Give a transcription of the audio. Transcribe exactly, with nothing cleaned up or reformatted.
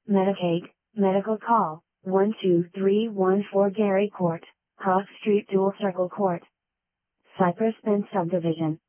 Medicaid, Medical Call, one two three one four Gary Court, Hawk Street Dual Circle Court. Cypress Bend Subdivision.